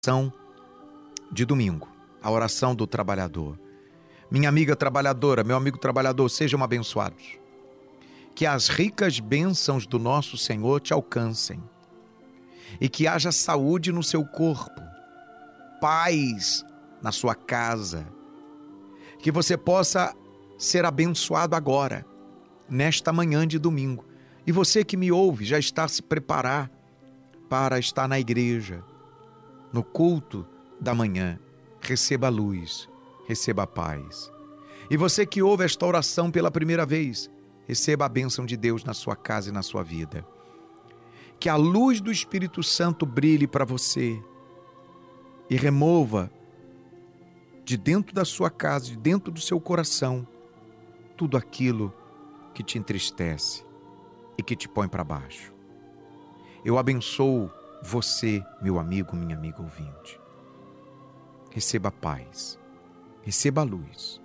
oração de domingo, a oração do trabalhador. Minha amiga trabalhadora, meu amigo trabalhador, sejam abençoados. Que as ricas bênçãos do nosso Senhor te alcancem e que haja saúde no seu corpo, paz na sua casa, que você possa ser abençoado agora, nesta manhã de domingo. E você que me ouve já está a se preparar para estar na igreja, no culto da manhã. Receba a luz, receba a paz. E você que ouve esta oração pela primeira vez, receba a bênção de Deus na sua casa e na sua vida. Que a luz do Espírito Santo brilhe para você e remova de dentro da sua casa, de dentro do seu coração, tudo aquilo que te entristece e que te põe para baixo. Eu abençoo você, meu amigo, minha amiga ouvinte. Receba a paz, receba a luz.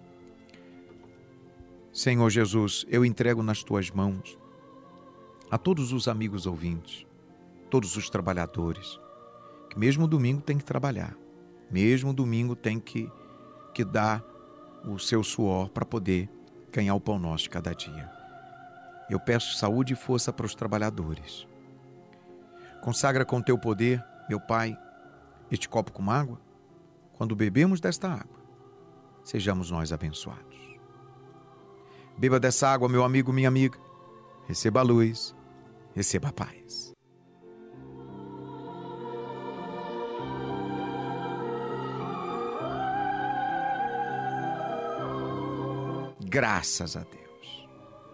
Senhor Jesus, eu entrego nas tuas mãos a todos os amigos ouvintes, todos os trabalhadores, que mesmo domingo tem que trabalhar, mesmo domingo tem que dar o seu suor para poder ganhar o pão nosso de cada dia. Eu peço saúde e força para os trabalhadores. Consagra com teu poder, meu Pai, este copo com água. Quando bebemos desta água, sejamos nós abençoados. Beba dessa água, meu amigo, minha amiga. Receba a luz, receba a paz. Graças a Deus.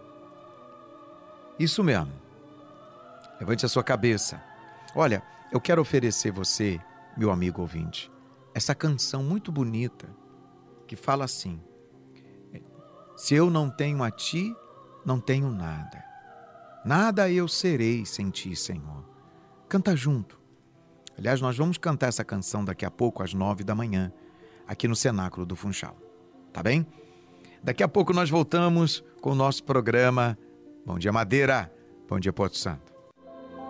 Isso mesmo. Levante a sua cabeça. Olha, eu quero oferecer você, meu amigo ouvinte, essa canção muito bonita que fala assim: se eu não tenho a ti, não tenho nada. Nada eu serei sem ti, Senhor. Canta junto. Aliás, nós vamos cantar essa canção daqui a pouco, às 9 da manhã, aqui no Cenáculo do Funchal. Tá bem? Daqui a pouco nós voltamos com o nosso programa Bom Dia Madeira, Bom Dia Porto Santo.